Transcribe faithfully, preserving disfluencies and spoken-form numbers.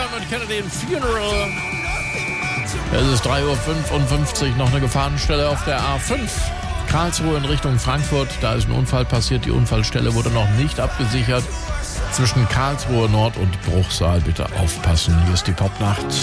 Dermot Kennedy Funeral. Es ist drei Uhr fünfundfünfzig, noch eine Gefahrenstelle auf der A fünf. Karlsruhe in Richtung Frankfurt, da ist ein Unfall passiert. Die Unfallstelle wurde noch nicht abgesichert. Zwischen Karlsruhe Nord und Bruchsal bitte aufpassen. Hier ist die Popnacht.